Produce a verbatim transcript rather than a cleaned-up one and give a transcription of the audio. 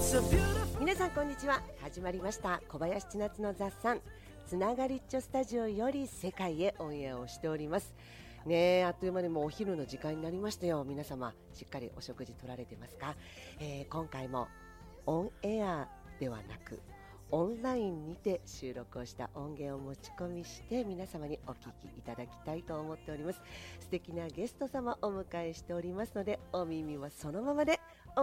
皆さんこんにちは。始まりました小林千夏の雑談つながりっちょスタジオより世界へオンエアをしておりますね。えあっという間にもうお昼の時間になりましたよ。皆様しっかりお食事取られてますか？えー、今回もオンエアではなくオンラインにて収録をした音源を持ち込みして皆様にお聞きいただきたいと思っております。素敵なゲスト様をお迎えしておりますので、お耳はそのままで